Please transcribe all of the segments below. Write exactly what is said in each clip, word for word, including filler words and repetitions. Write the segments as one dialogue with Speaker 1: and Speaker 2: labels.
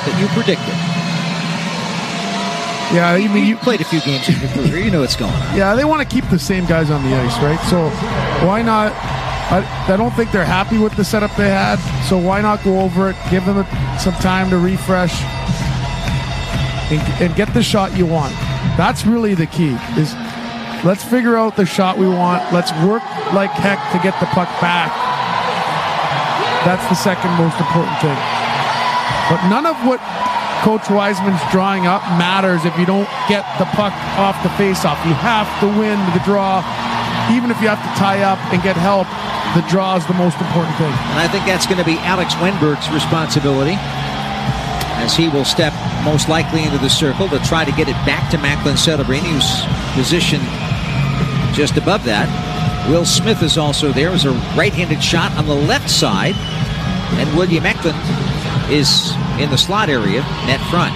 Speaker 1: that you predicted.
Speaker 2: Yeah, I mean,
Speaker 1: you
Speaker 2: you
Speaker 1: played a few games in your career. You know what's going on.
Speaker 2: Yeah, they want to keep the same guys on the ice, right? So why not? I, I don't think they're happy with the setup they had, so why not go over it, give them a, some time to refresh, and, and get the shot you want. That's really the key, is let's figure out the shot we want. Let's work like heck to get the puck back. That's the second most important thing. But none of what Coach Wiseman's drawing up matters if you don't get the puck off the faceoff. You have to win the draw. Even if you have to tie up and get help, the draw is the most important thing.
Speaker 1: And I think that's going to be Alex Wenberg's responsibility, as he will step most likely into the circle to try to get it back to Macklin Celebrini, who's positioned just above that. Will Smith is also there as a right-handed shot on the left side. And William Eklund is in the slot area, net front.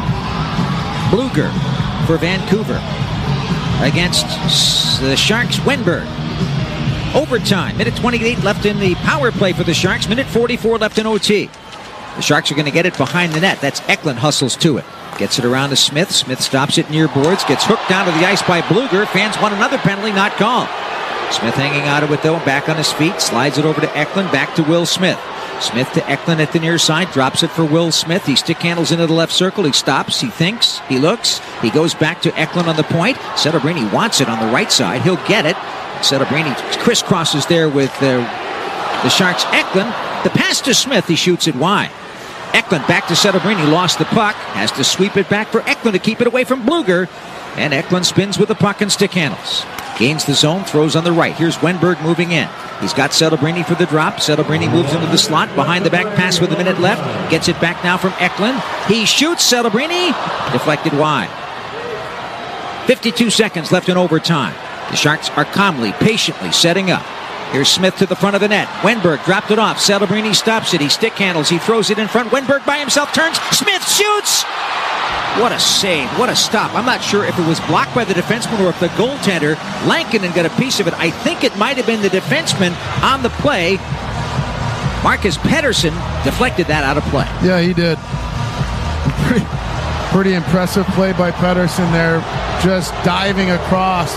Speaker 1: Bluger for Vancouver against the Sharks. Wenberg. Overtime. Minute twenty-eight left in the power play for the Sharks. Minute forty-four left in O T. The Sharks are going to get it behind the net. That's Eklund, hustles to it. Gets it around to Smith. Smith stops it near boards. Gets hooked down to the ice by Bluger. Fans want another penalty, not called. Smith hanging out of it, though, back on his feet. Slides it over to Eklund, back to Will Smith. Smith to Eklund at the near side. Drops it for Will Smith. He stick handles into the left circle. He stops. He thinks. He looks. He goes back to Eklund on the point. Celebrini wants it on the right side. He'll get it. Celebrini crisscrosses there with uh, the Sharks. Eklund, the pass to Smith. He shoots it wide. Eklund back to Celebrini. Lost the puck. Has to sweep it back for Eklund to keep it away from Bluger. And Eklund spins with the puck and stick handles. Gains the zone, throws on the right. Here's Wenberg moving in. He's got Celebrini for the drop. Celebrini moves into the slot. Behind the back pass with a minute left. Gets it back now from Eklund. He shoots. Celebrini. Deflected wide. fifty-two seconds left in overtime. The Sharks are calmly, patiently setting up. Here's Smith to the front of the net. Wenberg dropped it off. Celebrini stops it. He stick handles. He throws it in front. Wenberg by himself turns. Smith shoots. What a save. What a stop. I'm not sure if it was blocked by the defenseman or if the goaltender, Lankinen, got a piece of it. I think it might have been the defenseman on the play. Marcus Pettersson deflected that out of play.
Speaker 2: Yeah, he did. Pretty, pretty impressive play by Pettersson there. Just diving across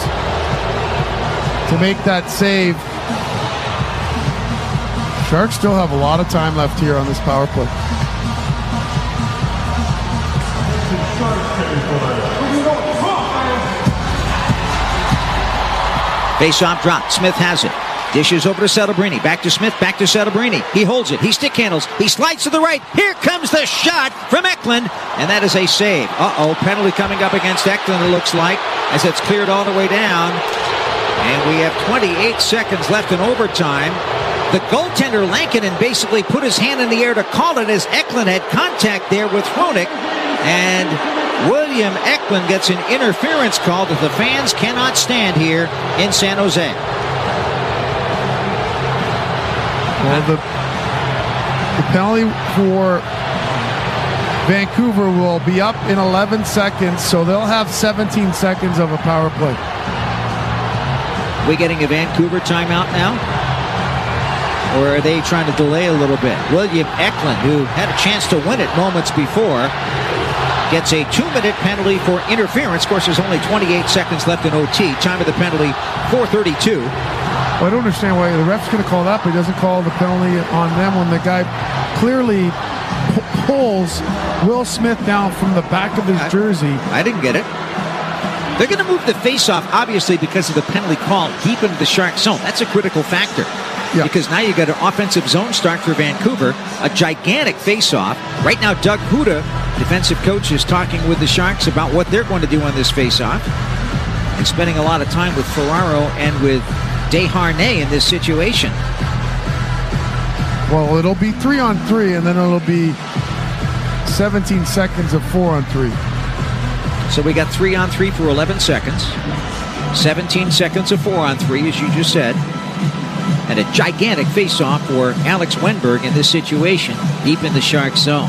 Speaker 2: to make that save. Sharks still have a lot of time left here on this power play.
Speaker 1: Face-off drop. Smith has it. Dishes over to Celebrini. Back to Smith. Back to Celebrini. He holds it. He stick handles. He slides to the right. Here comes the shot from Eklund. And that is a save. Uh-oh. Penalty coming up against Eklund, it looks like, as it's cleared all the way down. And we have twenty-eight seconds left in overtime. The goaltender, Lankinen, basically put his hand in the air to call it as Eklund had contact there with Hronek. And William Eklund gets an interference call that the fans cannot stand here in San Jose.
Speaker 2: Well, the, the penalty for Vancouver will be up in eleven seconds, so they'll have seventeen seconds of a power play.
Speaker 1: We getting a Vancouver timeout now? Or are they trying to delay a little bit? William Eklund, who had a chance to win it moments before, gets a two-minute penalty for interference. Of course, there's only twenty-eight seconds left in O T. Time of the penalty, four thirty-two.
Speaker 2: Well, I don't understand why the ref's going to call that, but he doesn't call the penalty on them when the guy clearly p- pulls Will Smith down from the back of his
Speaker 1: I,
Speaker 2: jersey.
Speaker 1: I didn't get it. They're going to move the face-off, obviously, because of the penalty call deep into the Shark zone. That's a critical factor. Yeah. Because now you've got an offensive zone start for Vancouver, a gigantic face-off. Right now, Doug Huda, defensive coach, is talking with the Sharks about what they're going to do on this face-off, and spending a lot of time with Ferraro and with Desharnais in this situation.
Speaker 2: Well, it'll be three on three, and then it'll be seventeen seconds of four on three.
Speaker 1: So we got three on three for eleven seconds. seventeen seconds of four on three, as you just said. And a gigantic face-off for Alex Wenberg in this situation, deep in the Shark zone.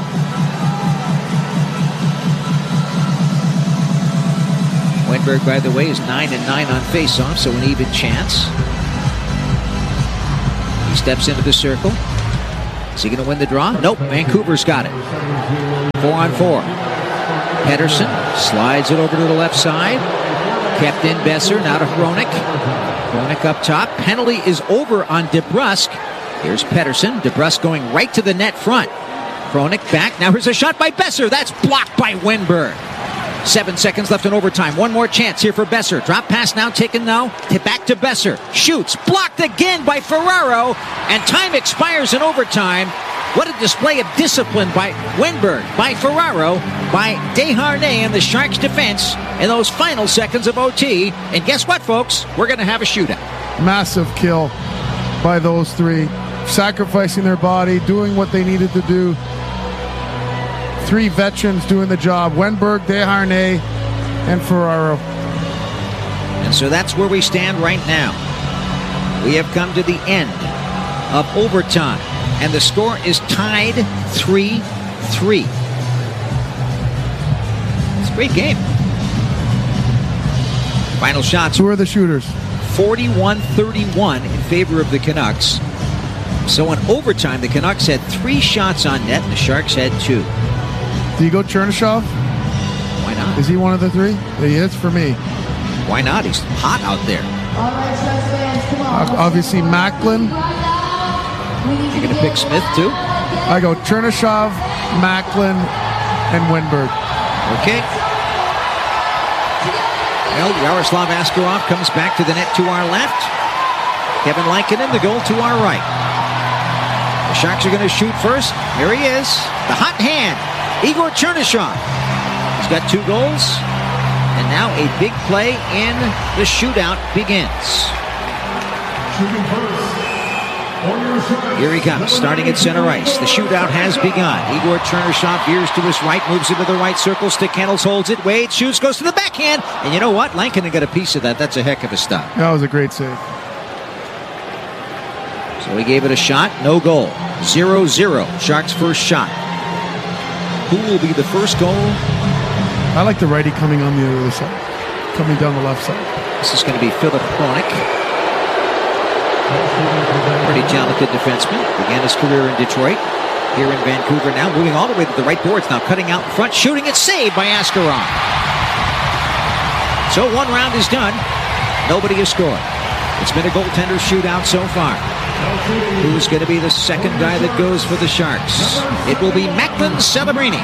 Speaker 1: Wenberg, by the way, is nine and nine on face-off, so an even chance. He steps into the circle. Is he going to win the draw? Nope, Vancouver's got it. Four on four. Pettersson slides it over to the left side. Kept in Besser, now to Hronek. Hronek up top. Penalty is over on DeBrusk. Here's Pettersson. DeBrusk going right to the net front. Hronek back. Now here's a shot by Besser. That's blocked by Wenberg. Seven seconds left in overtime. One more chance here for Besser. Drop pass now taken now. Back to Besser. Shoots. Blocked again by Ferraro. And time expires in overtime. What a display of discipline by Wenberg, by Ferraro, by Desharnais and the Sharks defense in those final seconds of O T. And guess what, folks? We're going to have a shootout.
Speaker 2: Massive kill by those three. Sacrificing their body, doing what they needed to do. Three veterans doing the job. Wenberg, Desharnais, and Ferraro.
Speaker 1: And so that's where we stand right now. We have come to the end of overtime. And the score is tied three three. It's a great game. Final shots.
Speaker 2: Who are the shooters?
Speaker 1: forty-one thirty-one in favor of the Canucks. So in overtime, the Canucks had three shots on net, and the Sharks had two.
Speaker 2: Do you go Chernyshov?
Speaker 1: Why not?
Speaker 2: Is he one of the three? He is for me.
Speaker 1: Why not? He's hot out there.
Speaker 3: All right, Sharks fans, come on.
Speaker 2: Obviously, Macklin.
Speaker 1: You're going to pick Smith, too?
Speaker 2: I go Chernyshov, Macklin, and Wenberg.
Speaker 1: Okay. Well, Yaroslav Askarov comes back to the net to our left. Kevin Lankinen, the goal to our right. The Sharks are going to shoot first. Here he is. The hot hand. Igor Chernyshov. He's got two goals. And now a big play in the shootout begins.
Speaker 4: Shooting first.
Speaker 1: Here he comes, starting at center ice. The shootout has begun. Igor Chernyshov veers to his right, moves into the right circle. Stick handles, holds it. Wade shoots, goes to the backhand. And you know what? Lankinen got a piece of that. That's a heck of a stop.
Speaker 2: That was a great save.
Speaker 1: So he gave it a shot. No goal. zero zero. Sharks' first shot. Who will be the first goal?
Speaker 2: I like the righty coming on the other side. Coming down the left side.
Speaker 1: This is going to be Philip Hronek. Pretty talented defenseman. Began his career in Detroit. Here in Vancouver now. Moving all the way to the right boards. Now cutting out in front. Shooting it. Saved by Askarov. So one round is done. Nobody has scored. It's been a goaltender shootout so far. Who's going to be the second guy that goes for the Sharks? It will be Macklin Celebrini.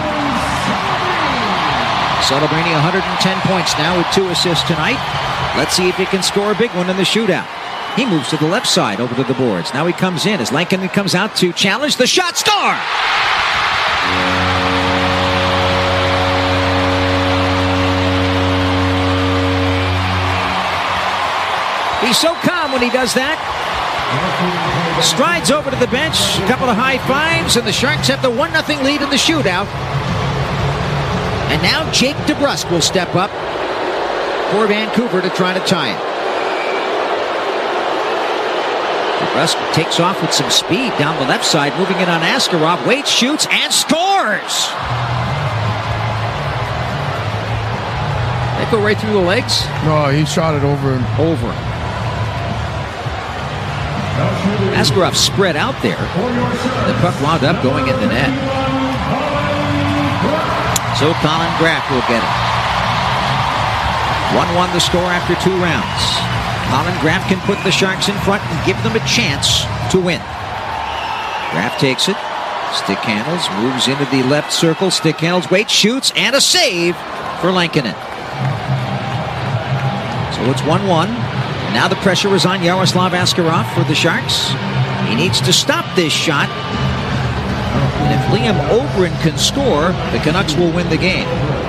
Speaker 1: Celebrini one hundred ten points now with two assists tonight. Let's see if he can score a big one in the shootout. He moves to the left side over to the boards. Now he comes in as Lankinen comes out to challenge. The shot, score! He's so calm when he does that. Strides over to the bench, a couple of high fives, and the Sharks have the one nothing lead in the shootout. And now Jake DeBrusk will step up for Vancouver to try to tie it. DeBrusk takes off with some speed down the left side, moving it on Askarov. Wade shoots and scores! They go right through the legs?
Speaker 2: No, he shot it over and
Speaker 1: over. Askarov spread out there. The puck wound up going in the net. So Colin Graff will get it. one one the score after two rounds. Colin Graff can put the Sharks in front and give them a chance to win. Graff takes it. Stick handles, moves into the left circle. Stick handles, Wade shoots, and a save for Lankinen. So it's one one. And now the pressure is on Yaroslav Askarov for the Sharks. He needs to stop this shot. And if Liam Ogren can score, the Canucks will win the game.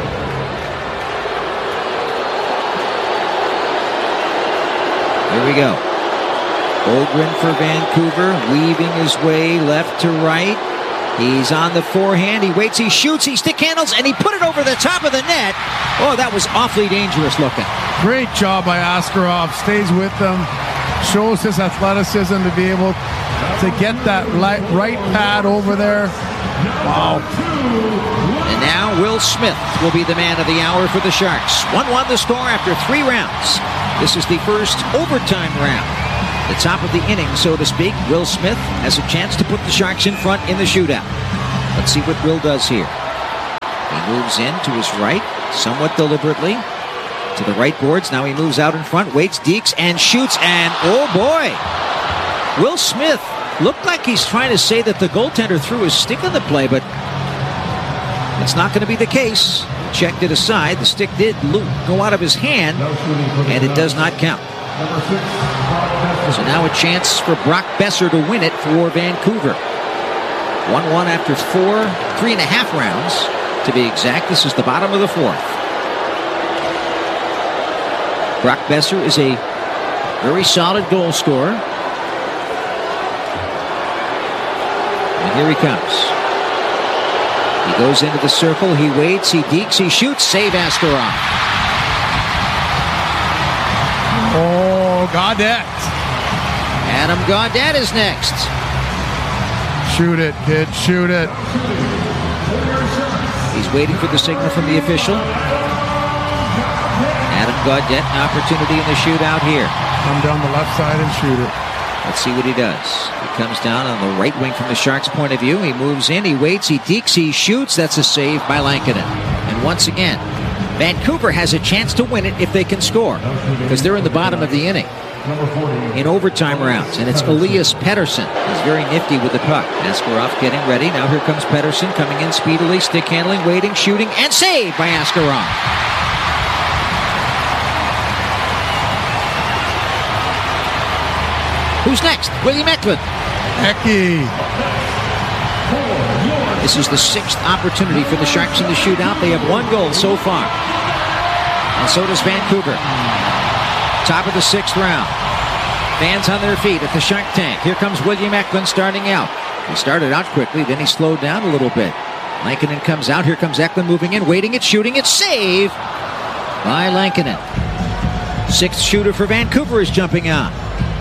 Speaker 1: Here we go. Ogren for Vancouver, weaving his way left to right. He's on the forehand. He waits, he shoots, he stick handles, and he put it over the top of the net. Oh, that was awfully dangerous looking.
Speaker 2: Great job by Askarov. Stays with them. Shows his athleticism to be able to get that right, right pad over there. Wow.
Speaker 1: And now Will Smith will be the man of the hour for the Sharks. one one the score after three rounds. This is the first overtime round The top of the inning, so to speak. Will Smith has a chance to put the Sharks in front in the shootout. Let's see what Will does here. He moves in to his right, somewhat deliberately, to the right boards. Now he moves out in front, waits, dekes, and shoots, and oh boy! Will Smith looked like he's trying to say that the goaltender threw his stick in the play, but it's not going to be the case. Checked it aside. The stick did go out of his hand, and it does not count. So now a chance for Brock Boeser to win it for Vancouver. one one after four, three and a half rounds to be exact. This is the bottom of the fourth. Brock Boeser is a very solid goal scorer. And here he comes. He goes into the circle. He waits. He dekes. He shoots. Save Askarov.
Speaker 2: Oh, Gaudette.
Speaker 1: Adam Gaudette is next.
Speaker 2: Shoot it, kid. Shoot it.
Speaker 1: He's waiting for the signal from the official. Adam Gaudette, an opportunity in the shootout here.
Speaker 2: Come down the left side and shoot it.
Speaker 1: Let's see what he does. He comes down on the right wing from the Sharks' point of view. He moves in, he waits, he dekes, he shoots. That's a save by Lankinen. And once again, Vancouver has a chance to win it if they can score, because they're in the bottom of the inning in overtime rounds. And it's Elias Pettersson. He's very nifty with the puck. Askarov getting ready. Now here comes Pettersson coming in speedily, stick handling, waiting, shooting, and saved by Askarov. Who's next? William Eklund.
Speaker 2: Ecky.
Speaker 1: This is the sixth opportunity for the Sharks in the shootout. They have one goal so far. And so does Vancouver. Top of the sixth round. Fans on their feet at the Shark Tank. Here comes William Eklund starting out. He started out quickly, then he slowed down a little bit. Lankinen comes out. Here comes Eklund moving in, waiting it, shooting it. Save by Lankinen. Sixth shooter for Vancouver is jumping on.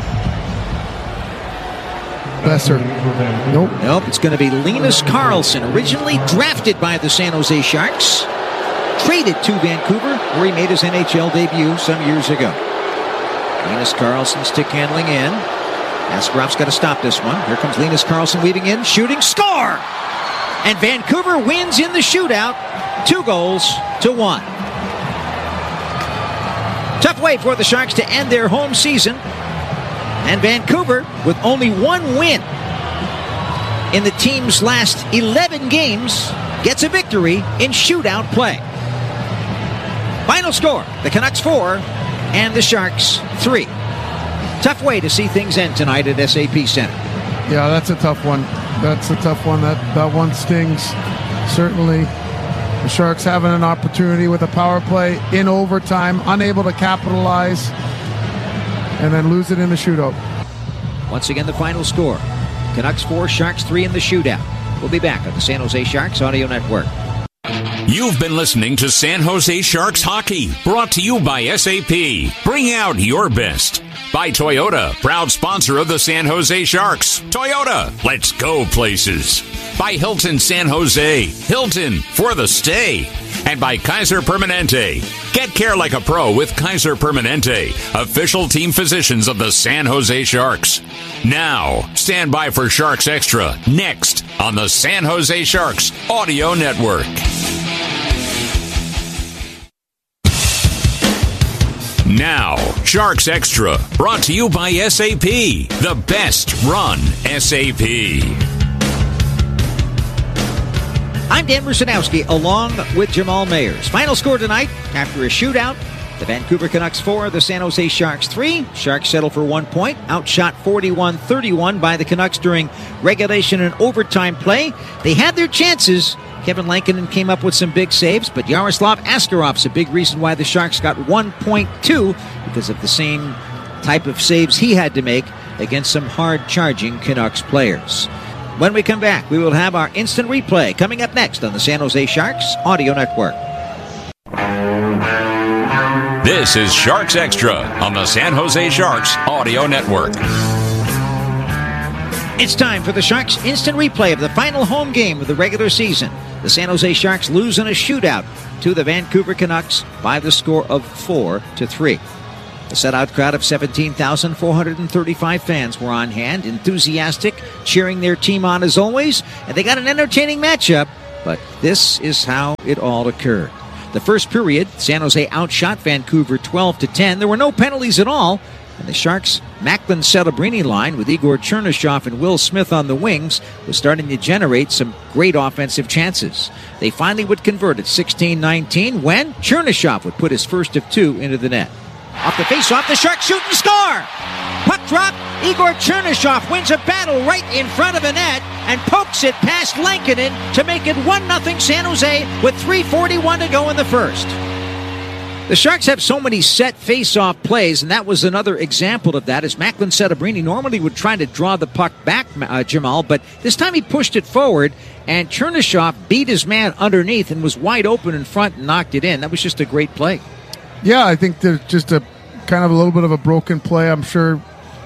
Speaker 2: Boeser. Nope.
Speaker 1: Nope, it's going to be Linus Karlsson, originally drafted by the San Jose Sharks, traded to Vancouver, where he made his N H L debut some years ago. Linus Karlsson stick handling in. Askarov's got to stop this one. Here comes Linus Karlsson weaving in, shooting, score! And Vancouver wins in the shootout, two goals to one. Tough way for the Sharks to end their home season. And Vancouver, with only one win in the team's last eleven games, gets a victory in shootout play. Final score, the Canucks four and the Sharks three. Tough way to see things end tonight at S A P Center.
Speaker 2: Yeah, that's a tough one. That's a tough one. That, that one stings. Certainly, the Sharks having an opportunity with a power play in overtime, unable to capitalize, and then lose it in the shootout.
Speaker 1: Once again, the final score. Canucks four, Sharks three in the shootout. We'll be back on the San Jose Sharks Audio Network.
Speaker 5: You've been listening to San Jose Sharks Hockey, brought to you by S A P. Bring out your best. By Toyota, proud sponsor of the San Jose Sharks. Toyota, let's go places. By Hilton San Jose, Hilton for the stay. And by Kaiser Permanente. Get care like a pro with Kaiser Permanente, official team physicians of the San Jose Sharks. Now, stand by for Sharks Extra, next on the San Jose Sharks Audio Network. Now, Sharks Extra, brought to you by S A P, the best run S A P.
Speaker 1: I'm Dan Rusanowski, along with Jamal Mayers. Final score tonight, after a shootout, the Vancouver Canucks four, the San Jose Sharks three. Sharks settle for one point, outshot forty-one thirty-one by the Canucks during regulation and overtime play. They had their chances. Kevin Lankinen came up with some big saves, but Yaroslav Askarov's a big reason why the Sharks got one point two, because of the same type of saves he had to make against some hard-charging Canucks players. When we come back, we will have our instant replay coming up next on the San Jose Sharks Audio Network.
Speaker 5: This is Sharks Extra on the San Jose Sharks Audio Network.
Speaker 1: It's time for the Sharks instant replay of the final home game of the regular season. The San Jose Sharks lose in a shootout to the Vancouver Canucks by the score of four to three. A set-out crowd of seventeen thousand four hundred thirty-five fans were on hand, enthusiastic, cheering their team on as always, and they got an entertaining matchup, but this is how it all occurred. The first period, San Jose outshot Vancouver twelve to ten. There were no penalties at all, and the Sharks' Macklin Celebrini line with Igor Chernyshov and Will Smith on the wings was starting to generate some great offensive chances. They finally would convert at sixteen nineteen when Chernyshov would put his first of two into the net. Off the face-off, the Sharks shoot and score! Puck drop, Igor Chernyshov wins a battle right in front of the net and pokes it past Lankinen to make it one nothing San Jose with three forty-one to go in the first. The Sharks have so many set face-off plays, and that was another example of that, as Macklin Celebrini normally would try to draw the puck back, uh, Jamal, but this time he pushed it forward, and Chernyshov beat his man underneath and was wide open in front and knocked it in. That was just a great play.
Speaker 2: Yeah, I think there's just a kind of a little bit of a broken play. I'm sure,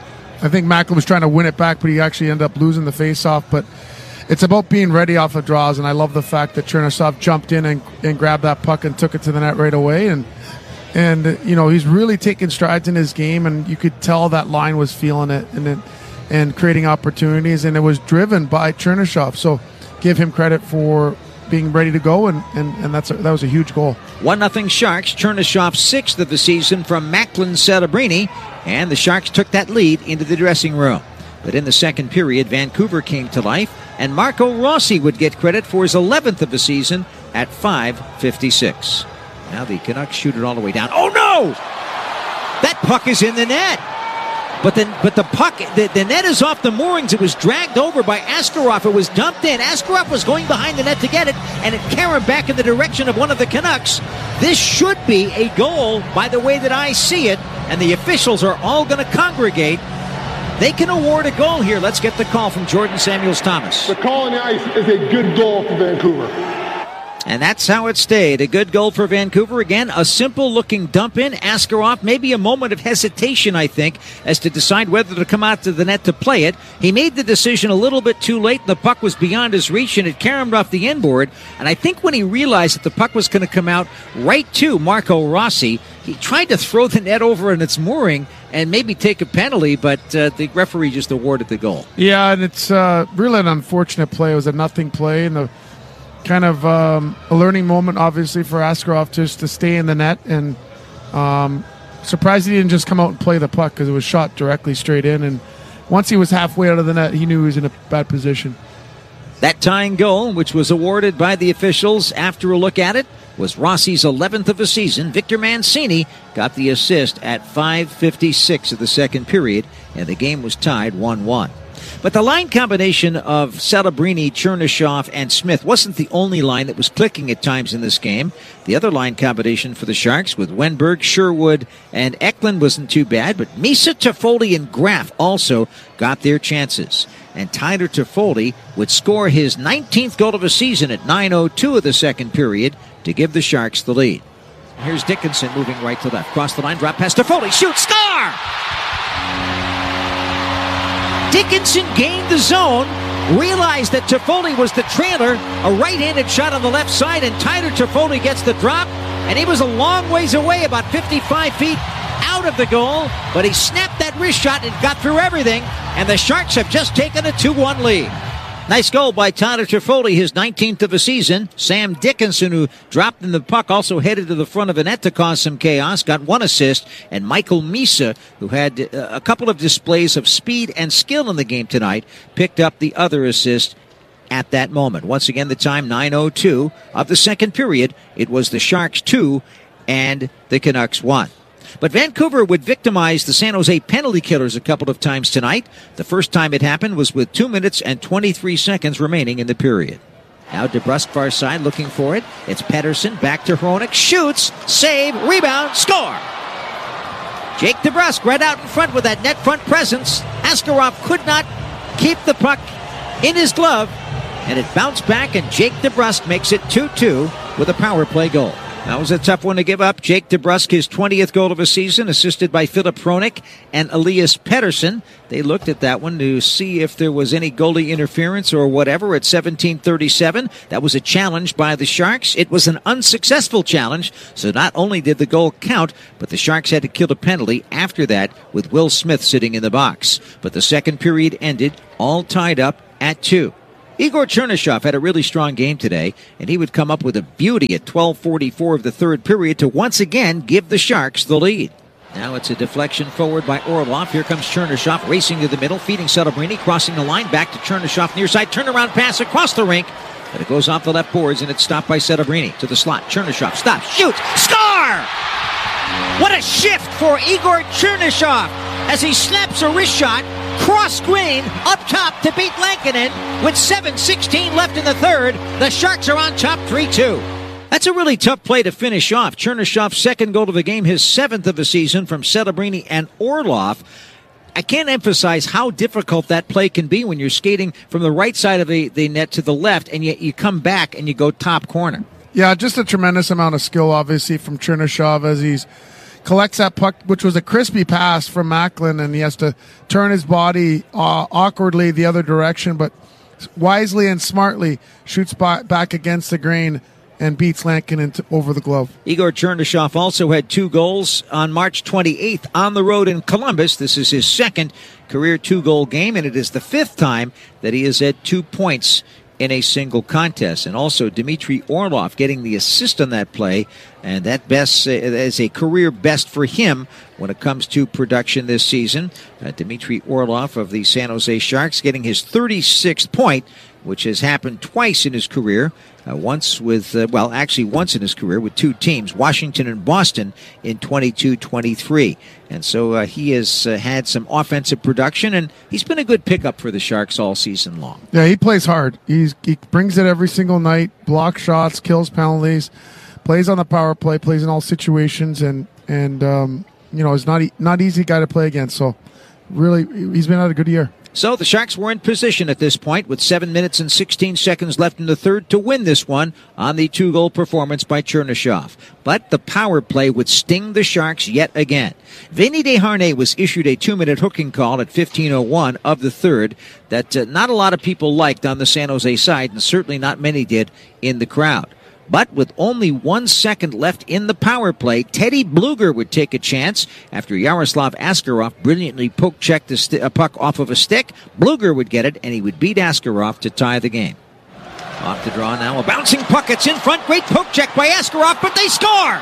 Speaker 2: I think Macklin was trying to win it back, but he actually ended up losing the face-off, but it's about being ready off of draws, and I love the fact that Chernyshov jumped in and, and grabbed that puck and took it to the net right away, and And, you know, he's really taking strides in his game, and you could tell that line was feeling it and it, and creating opportunities, and it was driven by Chernyshov. So give him credit for being ready to go, and, and, and that's a, that was a huge goal.
Speaker 1: one nothing Sharks, Chernyshov's sixth of the season from Macklin Celebrini, and the Sharks took that lead into the dressing room. But in the second period, Vancouver came to life, and Marco Rossi would get credit for his eleventh of the season at five fifty-six. Now the Canucks shoot it all the way down. Oh no! That puck is in the net. But the, but the puck, the, the net is off the moorings. It was dragged over by Askarov. It was dumped in. Askarov was going behind the net to get it, and it carried back in the direction of one of the Canucks. This should be a goal by the way that I see it, and the officials are all going to congregate. They can award a goal here. Let's get the call from Jordan Samuels-Thomas.
Speaker 4: The call on the ice is a good goal for Vancouver.
Speaker 1: And that's how it stayed. A good goal for Vancouver. Again, a simple-looking dump-in. Askarov, maybe a moment of hesitation, I think, as to decide whether to come out to the net to play it. He made the decision a little bit too late. The puck was beyond his reach, and it caromed off the inboard. And I think when he realized that the puck was going to come out right to Marco Rossi, he tried to throw the net over in its mooring and maybe take a penalty, but uh, the referee just awarded the goal.
Speaker 2: Yeah, and it's uh, really an unfortunate play. It was a nothing play, and the kind of um, a learning moment, obviously, for Askarov just to stay in the net. And um, surprised he didn't just come out and play the puck, because it was shot directly straight in. And once he was halfway out of the net, he knew he was in a bad position.
Speaker 1: That tying goal, which was awarded by the officials after a look at it, was Rossi's eleventh of the season. Victor Mancini got the assist at five fifty-six of the second period, and the game was tied one one. But the line combination of Celebrini, Chernyshov, and Smith wasn't the only line that was clicking at times in this game. The other line combination for the Sharks with Wenberg, Sherwood, and Eklund wasn't too bad, but Misa, Toffoli, and Graf also got their chances. And Tyler Toffoli would score his nineteenth goal of the season at nine oh two of the second period to give the Sharks the lead. Here's Dickinson moving right to left. Cross the line, drop past Toffoli, shoot, score! Dickinson gained the zone, realized that Toffoli was the trailer, a right-handed shot on the left side, and Tyler Toffoli gets the drop, and he was a long ways away, about fifty-five feet out of the goal, but he snapped that wrist shot and got through everything, and the Sharks have just taken a two one lead. Nice goal by Tyler Toffoli, his nineteenth of the season. Sam Dickinson, who dropped in the puck, also headed to the front of the net to cause some chaos, got one assist. And Michael Misa, who had a couple of displays of speed and skill in the game tonight, picked up the other assist at that moment. Once again, the time nine oh two of the second period. It was the Sharks two and the Canucks one. But Vancouver would victimize the San Jose penalty killers a couple of times tonight. The first time it happened was with two minutes and twenty-three seconds remaining in the period. Now DeBrusk far side looking for it. It's Pettersson back to Hronek. Shoots, save, rebound, score. Jake DeBrusk right out in front with that net front presence. Askarov could not keep the puck in his glove, and it bounced back, and Jake DeBrusk makes it two two with a power play goal. That was a tough one to give up. Jake DeBrusk, his twentieth goal of a season, assisted by Philip Hronik and Elias Pettersson. They looked at that one to see if there was any goalie interference or whatever at seventeen thirty-seven. That was a challenge by the Sharks. It was an unsuccessful challenge, so not only did the goal count, but the Sharks had to kill a penalty after that with Will Smith sitting in the box. But the second period ended all tied up at two. Igor Chernyshov had a really strong game today, and he would come up with a beauty at twelve forty-four of the third period to once again give the Sharks the lead. Now it's a deflection forward by Orlov. Here comes Chernyshov racing to the middle, feeding Celebrini, crossing the line, back to Chernyshov near side, turnaround pass across the rink, but it goes off the left boards, and it's stopped by Celebrini to the slot. Chernyshov stops, shoots, score! What a shift for Igor Chernyshov as he snaps a wrist shot, cross screen, up top to beat Lankinen with seven sixteen left in the third. The Sharks are on top three two. That's a really tough play to finish off. Chernyshov's second goal of the game, his seventh of the season from Celebrini and Orlov. I can't emphasize how difficult that play can be when you're skating from the right side of the, the net to the left, and yet you come back and you go top corner.
Speaker 2: Yeah, just a tremendous amount of skill, obviously, from Chernyshov as he's collects that puck, which was a crispy pass from Macklin, and he has to turn his body uh, awkwardly the other direction, but wisely and smartly shoots by, back against the grain and beats Lankinen into, over the glove.
Speaker 1: Igor Chernyshov also had two goals on March twenty-eighth on the road in Columbus. This is his second career two-goal game, and it is the fifth time that he has had two points in a single contest. And also Dmitry Orlov getting the assist on that play, and that best uh, is a career best for him when it comes to production this season. Uh, Dmitry Orlov of the San Jose Sharks getting his thirty-sixth point, which has happened twice in his career. Uh, once with, uh, well, actually once in his career with two teams, Washington and Boston in twenty-two twenty-three. And so uh, he has uh, had some offensive production, and he's been a good pickup for the Sharks all season long.
Speaker 2: Yeah, he plays hard. He's, he brings it every single night, blocks shots, kills penalties, plays on the power play, plays in all situations, and, and um, you know, is not, e- not easy guy to play against. So really, he's been had a good year.
Speaker 1: So the Sharks were in position at this point with seven minutes and sixteen seconds left in the third to win this one on the two-goal performance by Chernyshov. But the power play would sting the Sharks yet again. Vinny Desharnais was issued a two-minute hooking call at fifteen oh one of the third that uh, not a lot of people liked on the San Jose side, and certainly not many did in the crowd. But with only one second left in the power play, Teddy Bluger would take a chance after Yaroslav Askarov brilliantly poke-checked a, st- a puck off of a stick. Bluger would get it, and he would beat Askarov to tie the game. Off the draw now, a bouncing puck. It's in front. Great poke-check by Askarov, but they score!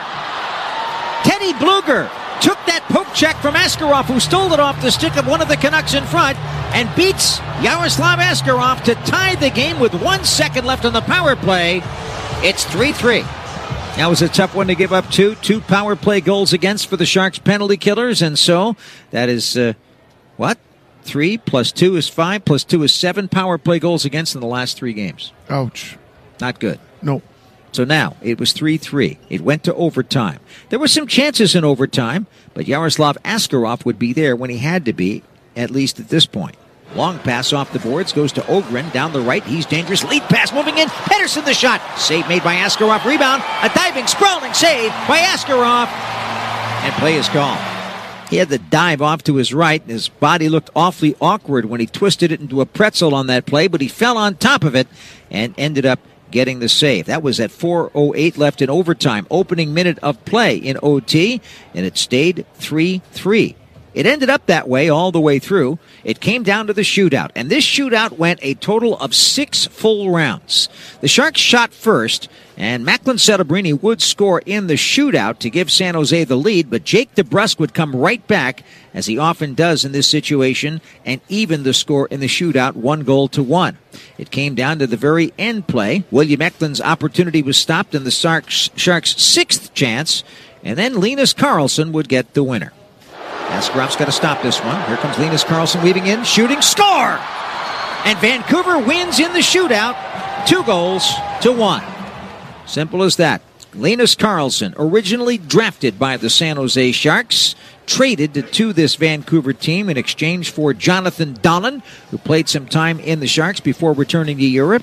Speaker 1: Teddy Bluger took that poke-check from Askarov, who stole it off the stick of one of the Canucks in front, and beats Yaroslav Askarov to tie the game with one second left on the power play. It's three three. That was a tough one to give up two. Two power play goals against for the Sharks penalty killers. And so that is, uh, what? Three plus two is five, plus two is seven power play goals against in the last three games.
Speaker 2: Ouch.
Speaker 1: Not good.
Speaker 2: No.
Speaker 1: So now it was three three. It went to overtime. There were some chances in overtime, but Yaroslav Askarov would be there when he had to be, at least at this point. Long pass off the boards, goes to Ogren, down the right, he's dangerous, lead pass moving in, Pettersson the shot, save made by Askarov, rebound, a diving, sprawling save by Askarov, and play is called. He had the dive off to his right, and his body looked awfully awkward when he twisted it into a pretzel on that play, but he fell on top of it and ended up getting the save. That was at four oh eight left in overtime, opening minute of play in O T, and it stayed three three. It ended up that way all the way through. It came down to the shootout, and this shootout went a total of six full rounds. The Sharks shot first, and Macklin Celebrini would score in the shootout to give San Jose the lead, but Jake DeBrusk would come right back, as he often does in this situation, and even the score in the shootout, one goal to one. It came down to the very end play. William Eklund's opportunity was stopped in the Sharks' Sharks' sixth chance, and then Linus Karlsson would get the winner. Askarov's got to stop this one. Here comes Linus Karlsson weaving in, shooting, score! And Vancouver wins in the shootout, two goals to one. Simple as that. Linus Karlsson, originally drafted by the San Jose Sharks, traded to this Vancouver team in exchange for Jonathan Dahlen, who played some time in the Sharks before returning to Europe.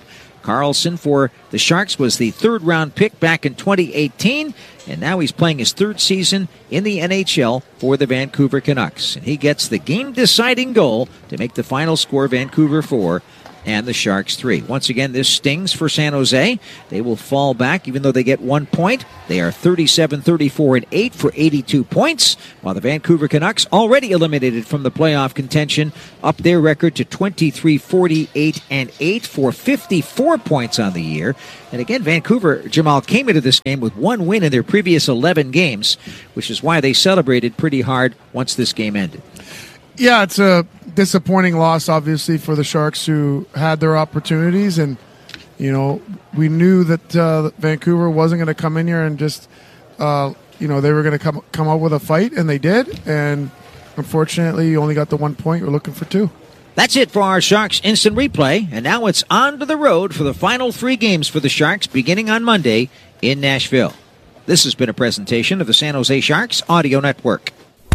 Speaker 1: Carlson for the Sharks was the third-round pick back in twenty eighteen, and now he's playing his third season in the N H L for the Vancouver Canucks. And he gets the game-deciding goal to make the final score Vancouver four and the Sharks three. Once again, this stings for San Jose. They will fall back even though they get one point. They are thirty-seven, thirty-four, and eight for eighty-two points, while the Vancouver Canucks, already eliminated from the playoff contention, up their record to twenty-three, forty-eight, and eight for fifty-four points on the year. And again, Vancouver, Jamal, came into this game with one win in their previous eleven games, which is why they celebrated pretty hard once this game ended.
Speaker 2: Yeah, it's a disappointing loss, obviously, for the Sharks, who had their opportunities. And, you know, we knew that uh, Vancouver wasn't going to come in here and just, uh, you know, they were going to come come up with a fight, and they did. And unfortunately, you only got the one point. You're looking for two.
Speaker 1: That's it for our Sharks Instant Replay. And now it's on to the road for the final three games for the Sharks, beginning on Monday in Nashville. This has been a presentation of the San Jose Sharks Audio Network.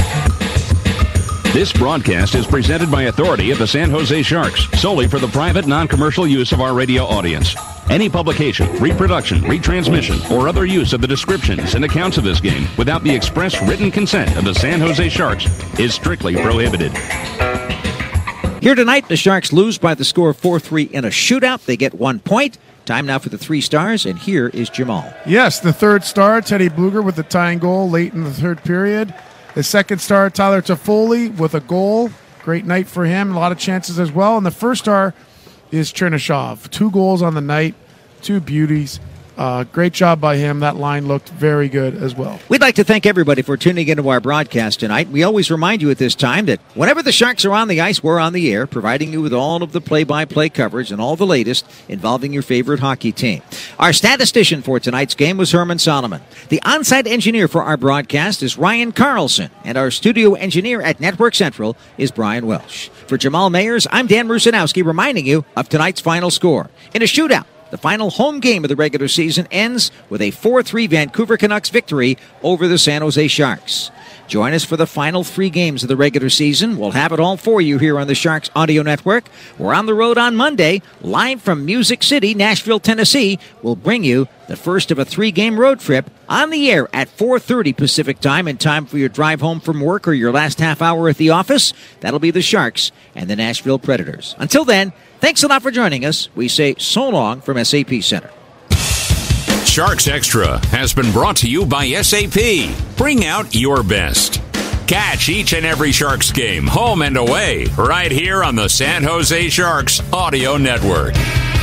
Speaker 5: This broadcast is presented by authority of the San Jose Sharks, solely for the private, non-commercial use of our radio audience. Any publication, reproduction, retransmission, or other use of the descriptions and accounts of this game without the express written consent of the San Jose Sharks is strictly prohibited.
Speaker 1: Here tonight, the Sharks lose by the score of four three in a shootout. They get one point. Time now for the three stars, and here is Jamal.
Speaker 2: Yes, the third star, Teddy Bluger with the tying goal late in the third period. The second star, Tyler Toffoli with a goal. Great night for him. A lot of chances as well. And the first star is Chernyshov. Two goals on the night. Two beauties. Uh, great job by him. That line looked very good as well.
Speaker 1: We'd like to thank everybody for tuning into our broadcast tonight. We always remind you at this time that whenever the Sharks are on the ice, we're on the air, providing you with all of the play-by-play coverage and all the latest involving your favorite hockey team. Our statistician for tonight's game was Herman Solomon. The on-site engineer for our broadcast is Ryan Carlson, and our studio engineer at Network Central is Brian Welsh. For Jamal Mayers, I'm Dan Rusanowski, reminding you of tonight's final score. In a shootout, the final home game of the regular season ends with a four three Vancouver Canucks victory over the San Jose Sharks. Join us for the final three games of the regular season. We'll have it all for you here on the Sharks Audio Network. We're on the road on Monday, live from Music City, Nashville, Tennessee. We'll bring you the first of a three-game road trip on the air at four thirty Pacific Time, in time for your drive home from work or your last half hour at the office. That'll be the Sharks and the Nashville Predators. Until then, thanks a lot for joining us. We say so long from S A P Center.
Speaker 5: Sharks Extra has been brought to you by S A P. Bring out your best. Catch each and every Sharks game, home and away, right here on the San Jose Sharks Audio Network.